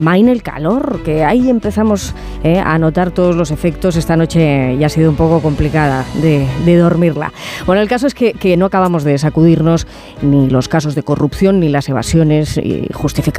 Maine, el calor, que ahí empezamos a notar todos los efectos. Esta noche ya ha sido un poco complicada de dormirla. Bueno, el caso es que no acabamos de sacudirnos ni los casos de corrupción, ni las evasiones justificadas